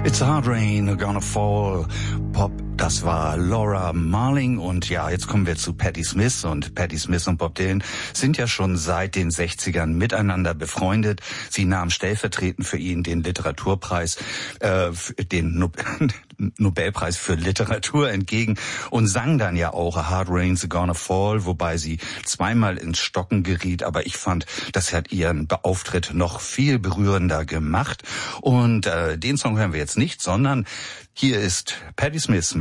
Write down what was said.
It's a hard rain, gonna fall. Pop, das war Laura Marling. Und ja, jetzt kommen wir zu Patti Smith. Und Patti Smith und Bob Dylan sind ja schon seit den 60ern miteinander befreundet. Sie nahm stellvertretend für ihn den Literaturpreis, den Nobelpreis für Literatur entgegen und sang dann ja auch A Hard Rain's Gonna Fall, wobei sie zweimal ins Stocken geriet. Aber ich fand, das hat ihren Auftritt noch viel berührender gemacht. Und den Song hören wir jetzt nicht, sondern hier ist Patti Smith